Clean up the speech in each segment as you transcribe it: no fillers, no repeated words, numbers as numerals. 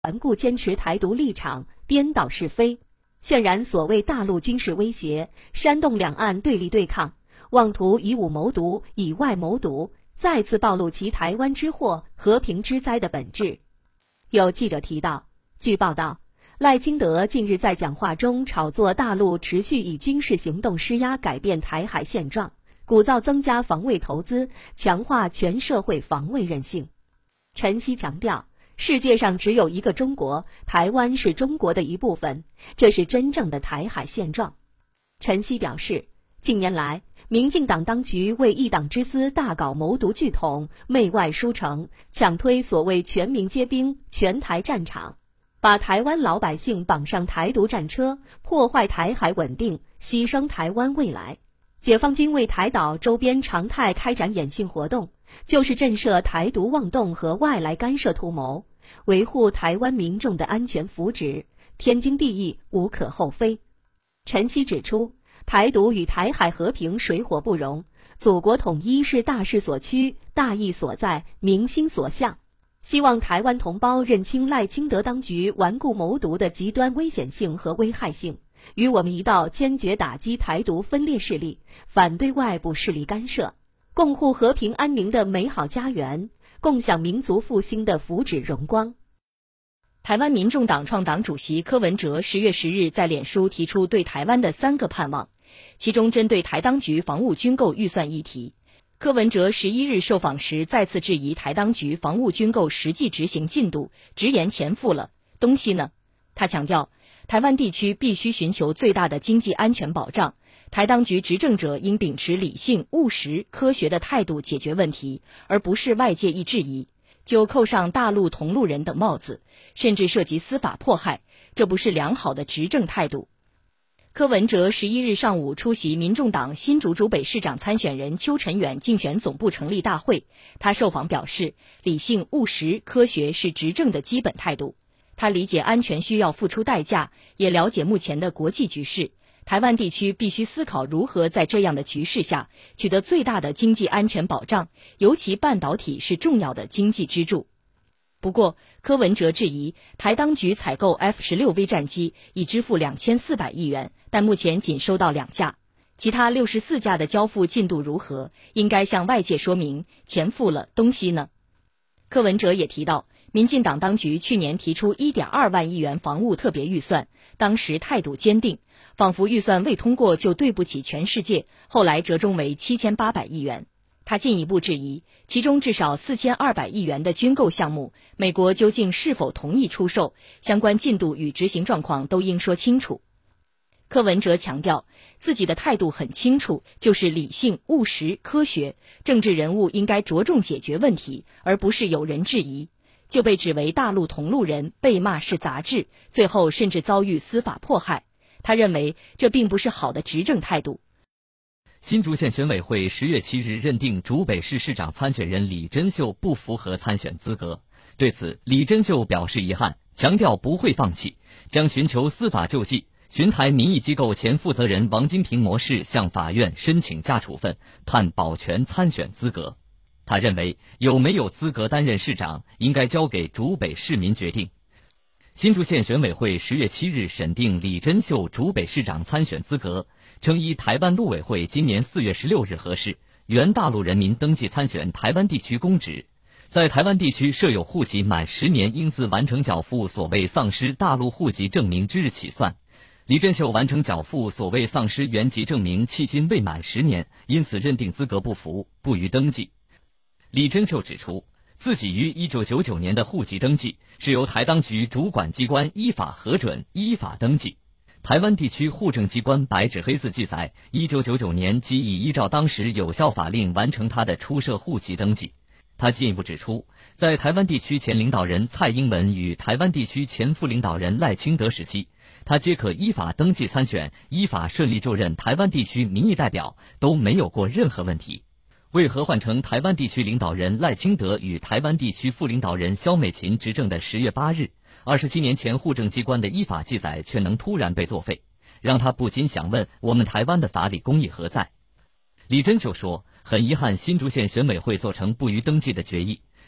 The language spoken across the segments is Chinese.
顽固坚持台独立场，颠倒是非，渲染所谓大陆军事威胁，煽动两岸对立对抗，妄图以武谋独，以外谋独，再次暴露其台湾之祸、和平之灾的本质。有记者提到，据报道，赖清德近日在讲话中炒作大陆持续以军事行动施压改变台海现状，鼓噪增加防卫投资，强化全社会防卫韧性。陈希强调，世界上只有一个中国，台湾是中国的一部分，这是真正的台海现状。陈希表示，近年来，民进党当局为一党之私大搞谋独拒统、媚外输城，强推所谓全民皆兵、全台战场，把台湾老百姓绑上台独战车，破坏台海稳定，牺牲台湾未来。解放军为台岛周边常态开展演训活动，就是震慑台独妄动和外来干涉图谋，维护台湾民众的安全福祉，天经地义，无可厚非。陈希指出，台独与台海和平水火不容，祖国统一是大势所趋、大义所在、民心所向。希望台湾同胞认清赖清德当局顽固谋独的极端危险性和危害性，与我们一道坚决打击台独分裂势力，反对外部势力干涉，共护和平安宁的美好家园，共享民族复兴的福祉荣光。 台湾民众党创党主席柯文哲10月10日在脸书提出对台湾的3个盼望，其中针对台当局防务军购预算议题，柯文哲11日受访时再次质疑台当局防务军购实际执行进度，直言钱付了，东西呢？他强调，台湾地区必须寻求最大的经济安全保障，台当局执政者应秉持理性、务实、科学的态度解决问题，而不是外界一质疑就扣上大陆同路人等帽子，甚至涉及司法迫害，这不是良好的执政态度。柯文哲11日上午出席民众党新竹竹北市长参选人邱成远竞选总部成立大会，他受访表示，理性、务实、科学是执政的基本态度。他理解安全需要付出代价，也了解目前的国际局势，台湾地区必须思考如何在这样的局势下取得最大的经济安全保障，尤其半导体是重要的经济支柱。不过，柯文哲质疑台当局采购 F-16V 战机已支付2400亿元，但目前仅收到2架，其他64架的交付进度如何，应该向外界说明，钱付了，东西呢？柯文哲也提到，民进党当局去年提出 1.2 万亿元防务特别预算，当时态度坚定，仿佛预算未通过就对不起全世界，后来折中为7800亿元。他进一步质疑，其中至少4200亿元的军购项目，美国究竟是否同意出售，相关进度与执行状况都应说清楚。柯文哲强调，自己的态度很清楚，就是理性、务实、科学，政治人物应该着重解决问题，而不是有人质疑就被指为大陆同路人，被骂是杂质，最后甚至遭遇司法迫害。他认为这并不是好的执政态度。 新竹县选委会10月7日认定竹北市市长参选人李珍秀不符合参选资格，对此李珍秀表示遗憾，强调不会放弃，将寻求司法救济。巡台民意机构前负责人王金平模式向法院申请加处分，判保全参选资格。他认为有没有资格担任市长，应该交给竹北市民决定。新竹县选委会10月7日审定李珍秀竹北市长参选资格，称依台湾陆委会今年4月16日核示，原大陆人民登记参选台湾地区公职，在台湾地区设有户籍满10年应自完成缴付所谓丧失大陆户籍证明之日起算。李珍秀完成缴付所谓丧失原籍证明迄今未满10年，因此认定资格不符，不予登记。李珍秀指出，自己于1999年的户籍登记是由台当局主管机关依法核准、依法登记。台湾地区户政机关白纸黑字记载，1999年即已依照当时有效法令完成他的出设户籍登记。他进一步指出，在台湾地区前领导人蔡英文与台湾地区前副领导人赖清德时期，他皆可依法登记参选，依法顺利就任台湾地区民意代表，都没有过任何问题。为何换成台湾地区领导人赖清德与台湾地区副领导人萧美琴执政的10月8日，27年前户政机关的依法记载却能突然被作废，让他不禁想问，我们台湾的法理公义何在？李珍秀说，很遗憾新竹县选委会做成不予登记的决议，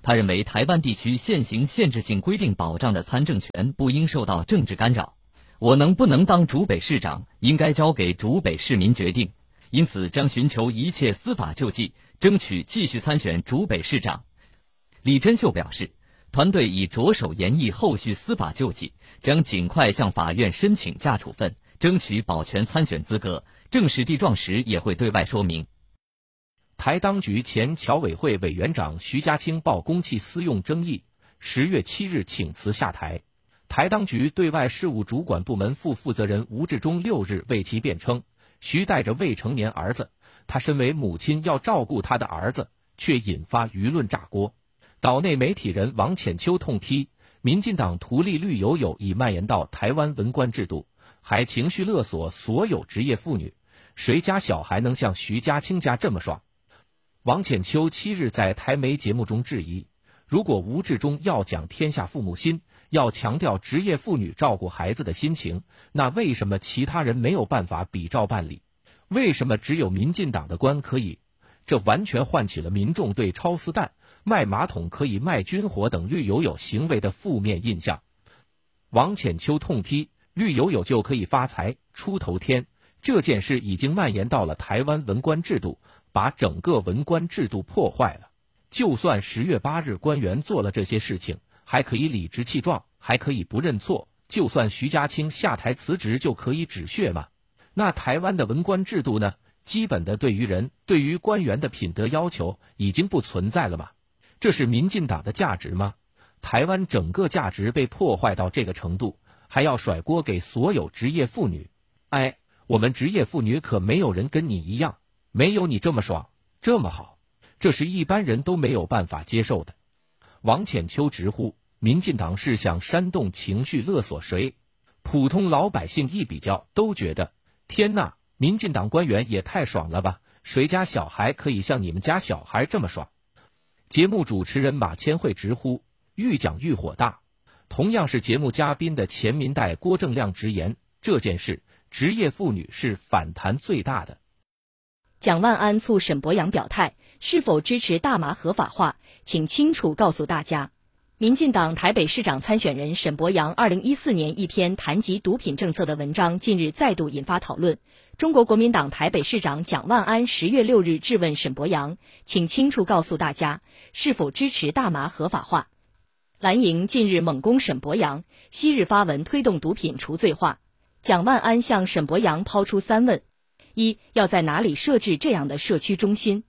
他认为台湾地区现行限制性规定保障的参政权不应受到政治干扰。我能不能当竹北市长，应该交给竹北市民决定，因此将寻求一切司法救济，争取继续参选竹北市长。李珍秀表示，团队已着手研议后续司法救济，将尽快向法院申请假处分，争取保全参选资格，正式地状时也会对外说明。 台当局前侨委会委员长徐家清曝公器私用争议，10月7日请辞下台。台当局对外事务主管部门副负责人吴志忠6日为其辩称，徐带着未成年儿子，他身为母亲要照顾他的儿子，却引发舆论炸锅。岛内媒体人王浅秋痛批，民进党图利绿油油已蔓延到台湾文官制度，还情绪勒索所有职业妇女，谁家小孩能像徐家清家这么爽？王浅秋7日在台媒节目中质疑，如果吴志忠要讲天下父母心，要强调职业妇女照顾孩子的心情，那为什么其他人没有办法比照办理？为什么只有民进党的官可以？这完全唤起了民众对超丝蛋、卖马桶可以卖军火等绿油油行为的负面印象。王浅秋痛批，绿油油就可以发财出头天，这件事已经蔓延到了台湾文官制度，把整个文官制度破坏了。就算10月8日官员做了这些事情，还可以理直气壮，还可以不认错，就算徐家清下台辞职就可以止血吗？那台湾的文官制度呢？基本的对于人、对于官员的品德要求已经不存在了吗？这是民进党的价值吗？台湾整个价值被破坏到这个程度，还要甩锅给所有职业妇女？哎，我们职业妇女可没有人跟你一样，没有你这么爽，这么好，这是一般人都没有办法接受的。王浅秋直呼，民进党是想煽动情绪勒索谁？普通老百姓一比较，都觉得天哪，民进党官员也太爽了吧，谁家小孩可以像你们家小孩这么爽？节目主持人马千惠直呼，愈讲愈火大。同样是节目嘉宾的前民代郭正亮直言，这件事职业妇女是反弹最大的。 蒋万安促沈伯洋表态，是否支持大麻合法化，请清楚告诉大家。民进党台北市长参选人沈伯洋2014年一篇谈及毒品政策的文章近日再度引发讨论。中国国民党台北市长蒋万安10月6日质问沈伯洋，请清楚告诉大家，是否支持大麻合法化。蓝营近日猛攻沈伯洋，昔日发文推动毒品除罪化。蒋万安向沈伯洋抛出3问：一，要在哪里设置这样的社区中心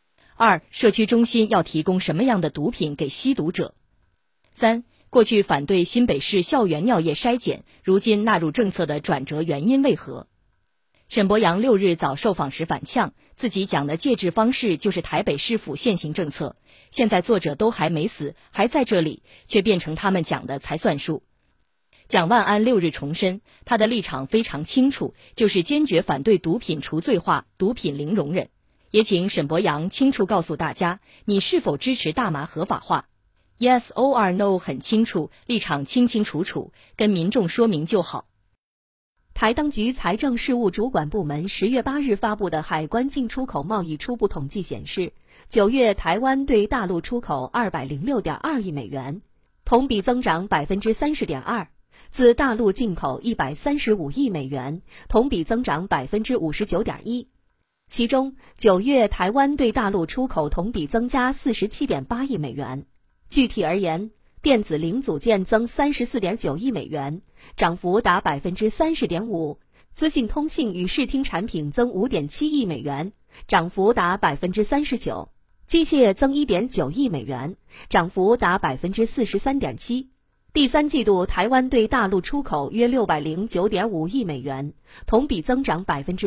？2，社区中心要提供什么样的毒品给吸毒者？3，过去反对新北市校园尿液筛检，如今纳入政策的转折原因为何？沈伯洋6日早受访时反呛，自己讲的戒治方式就是台北市府现行政策，现在作者都还没死，还在这里，却变成他们讲的才算数。蒋万安6日重申，他的立场非常清楚，就是坚决反对毒品除罪化，毒品零容忍。也请沈伯洋清楚告诉大家，你是否支持大麻合法化？ Yes or No 很清楚，立场清清楚楚，跟民众说明就好。 台当局财政事务主管部门10月8日发布的海关进出口贸易初步统计显示，9月台湾对大陆出口206.2亿美元，同比增长30.2%，自大陆进口135亿美元，同比增长59.1%。其中，9月台湾对大陆出口同比增加47.8亿美元。具体而言，电子零组件增34.9亿美元，涨幅达30.5%；资讯通信与视听产品增5.7亿美元，涨幅达39%；机械增1.9亿美元，涨幅达43.7%。第三季度台湾对大陆出口约609.5亿美元，同比增长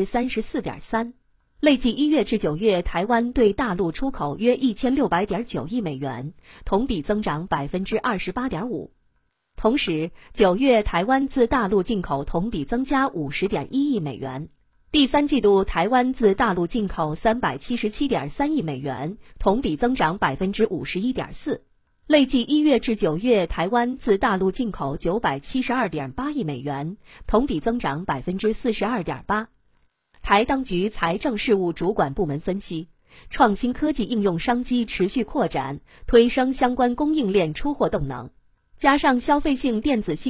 34.3%。累计1月至9月，台湾对大陆出口约1600.9亿美元，同比增长28.5%。同时，9月台湾自大陆进口同比增加50.1亿美元。第三季度台湾自大陆进口377.3亿美元，同比增长51.4%。累计1月至9月，台湾自大陆进口972.8亿美元，同比增长42.8%。台当局财政事务主管部门分析创新科技应用商机持续扩展，推升相关供应链出货动能，加上消费性电子